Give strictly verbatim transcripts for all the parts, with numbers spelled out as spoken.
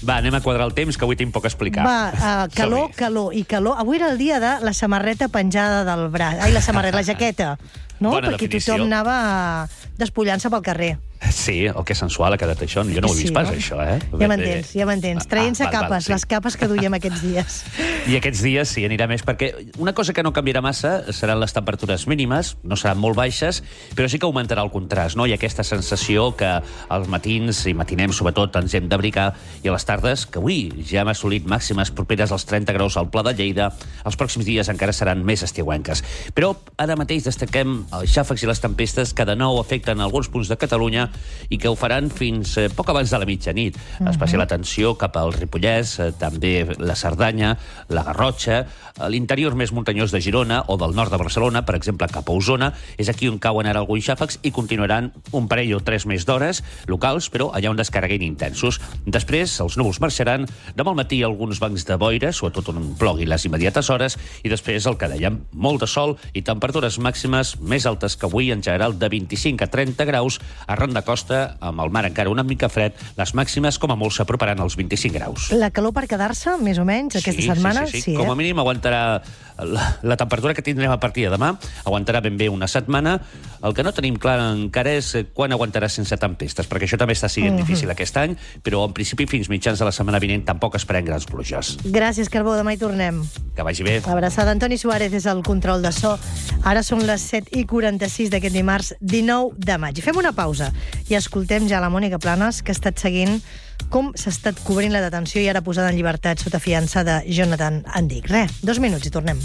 Va, anem a quadrar el temps, que avui tinc poc a explicar. Va, uh, calor, calor i calor. Avui era el dia de la samarreta penjada del braç. Ai, la samarreta, la jaqueta. No? Bona Perquè definició. tothom anava despullant-se pel carrer. Sí, oh, que sensual ha quedat això. Jo no ho he vist Sí, pas, no? això, eh? Ja m'entens, ja m'entens. Ah, Traient-se val, val, capes, sí. les capes que duiem aquests dies. I aquests dies sí, anirà més, perquè una cosa que no canviarà massa seran les temperatures mínimes, no seran molt baixes, però sí que augmentarà el contrast, no? I aquesta sensació que als matins i matinem, sobretot, ens hem d'abrigar, i a les tardes, que avui ja hem assolit màximes properes als trenta graus al Pla de Lleida, els pròxims dies encara seran més estiuenques. Però ara mateix destaquem els xàfecs i les tempestes que de nou afecten alguns punts de Catalunya i que ho faran fins eh, poc abans de la mitjanit. Uh-huh. Especial atenció cap al Ripollès, eh, també la Cerdanya, la Garrotxa, a l'interior més muntanyós de Girona o del nord de Barcelona, per exemple, cap a Osona, és aquí on cauen ara alguns xàfecs i continuaran un parell o tres més d'hores locals, però allà on descarreguin intensos. Després, els núvols marxaran, demà al matí alguns bancs de boira, sobretot on plogui les immediates hores, i després, el que dèiem, molt de sol i temperatures màximes més altes que avui, en general de vint-i-cinc a trenta graus, arran de costa, amb el mar encara una mica fred, les màximes com a molt s'aproparan als vint-i-cinc graus. La calor per quedar-se, més o menys, aquesta sí, setmana? Sí, sí, sí. sí Com eh? a mínim aguantarà la, la temperatura que tindrem a partir de demà, aguantarà ben bé una setmana. El que no tenim clar encara és quan aguantarà sense tempestes, perquè això també està sent uh-huh. difícil aquest any, però en principi fins mitjans de la setmana vinent tampoc esperem grans pluges. Gràcies, Carbó, demà hi tornem. Que vagi bé. Abraçada. Antoni Suárez és el control de so. Ara són les set i quaranta-sis d'aquest dimarts dinou de maig. Fem una pausa i escoltem ja la Mònica Planes, que ha estat seguint com s'ha estat cobrint la detenció i ara posada en llibertat sota fiança de Jonathan Andic. Re, dos minuts i tornem.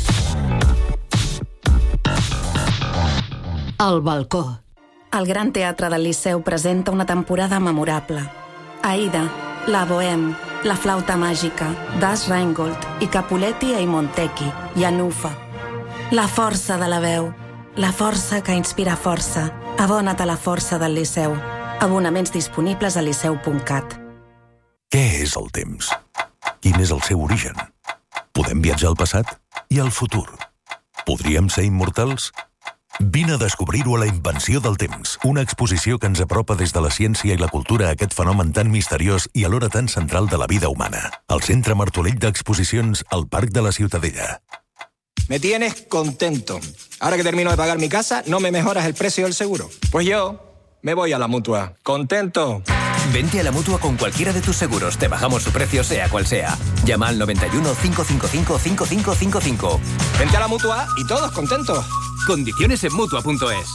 El balcó. El Gran Teatre del Liceu presenta una temporada memorable. Aida, la Bohème, la Flauta Màgica, Das Rheingold i Capuletti e Montecchi, i Anufa. La força de la veu, la força que inspira força. Abona't a la força del Liceu. Abonaments disponibles a liceu punt cat. Què és el temps? Quin és el seu origen? Podem viatjar al passat i al futur? Podríem ser immortals? Vine a descobrir-ho a La Invenció del Temps, una exposició que ens apropa des de la ciència i la cultura a aquest fenomen tan misteriós i alhora tan central de la vida humana. Al Centre Martorell d'Exposicions, al Parc de la Ciutadella. Me tienes contento. Ahora que termino de pagar mi casa, ¿no me mejoras el precio del seguro? Pues yo me voy a la Mutua. ¡Contento! Vente a la Mutua con cualquiera de tus seguros. Te bajamos su precio, sea cual sea. Llama al noventa y uno, cinco cinco cinco, cinco cinco cinco cinco. Vente a la Mutua y todos contentos. Condiciones en Mutua punto es.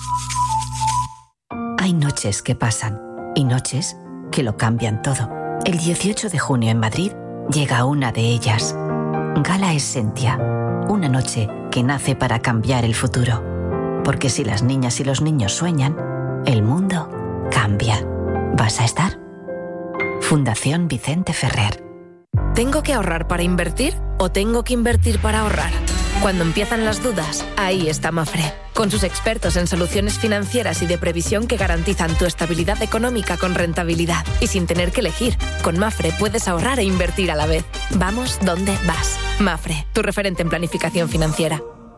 Hay noches que pasan y noches que lo cambian todo. El dieciocho de junio en Madrid llega una de ellas. Gala Essentia. Una noche que nace para cambiar el futuro. Porque si las niñas y los niños sueñan, el mundo cambia. ¿Vas a estar? Fundación Vicente Ferrer. ¿Tengo que ahorrar para invertir o tengo que invertir para ahorrar? Cuando empiezan las dudas, ahí está Mafre, con sus expertos en soluciones financieras y de previsión que garantizan tu estabilidad económica con rentabilidad. Y sin tener que elegir, con Mafre puedes ahorrar e invertir a la vez. Vamos donde vas. Mafre, tu referente en planificación financiera.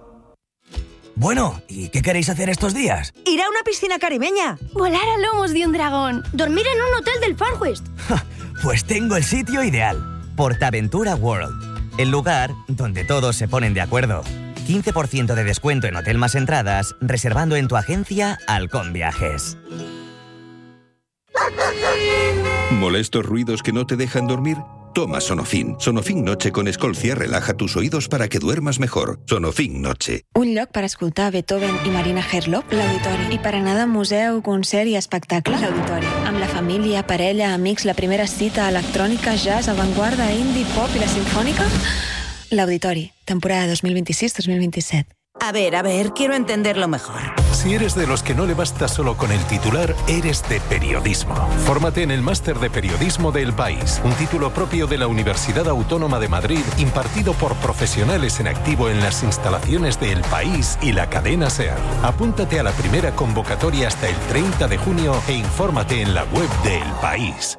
Bueno, ¿y qué queréis hacer estos días? Ir a una piscina caribeña. Volar a lomos de un dragón. Dormir en un hotel del Far West. Pues tengo el sitio ideal. PortAventura World. El lugar donde todos se ponen de acuerdo. quince por ciento de descuento en hotel más entradas, reservando en tu agencia Halcón Viajes. ¿Molestos ruidos que no te dejan dormir? Toma Sonofin. Sonofin Noche con Escolcia relaja tus oídos para que duermas mejor. Sonofin Noche. Un lloc per escoltar Beethoven i Marina Herlop, l'Auditori. I per anar de museu, concert i espectacle, l'Auditori. Amb la família, parella, amics, la primera cita electrònica, jazz, avantguarda, indie, pop i la sinfònica, l'Auditori. Temporada dos mil vint-i-sis dos mil vint-i-set. A ver, a ver, quiero entenderlo mejor. Si eres de los que no le basta solo con el titular, eres de periodismo. Fórmate en el Máster de Periodismo de El País, un título propio de la Universidad Autónoma de Madrid, impartido por profesionales en activo en las instalaciones de El País y la cadena SER. Apúntate a la primera convocatoria hasta el treinta de junio e infórmate en la web de El País.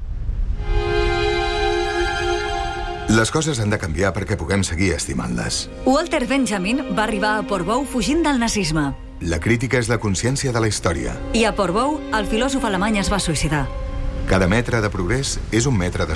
Les coses han de canviar perquè puguem seguir estimant-les. Walter Benjamin va arribar a Portbou fugint del nazisme. La crítica és la consciència de la història. I a Portbou, el filòsof alemany es va suïcidar. Cada metre de progrés és un metre de